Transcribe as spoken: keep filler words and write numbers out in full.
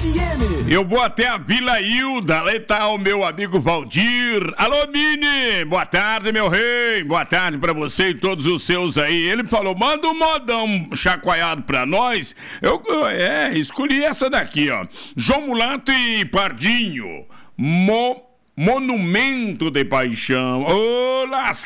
M. Eu vou até a Vila Hilda, lá tá o meu amigo Valdir. Alô, Mini, boa tarde, meu rei. Boa tarde pra você e todos os seus aí. Ele falou, manda um modão chacoalhado pra nós. Eu, é, escolhi essa daqui, ó. João Mulato e Pardinho. Mo, Monumento de Paixão. Ô, lasca.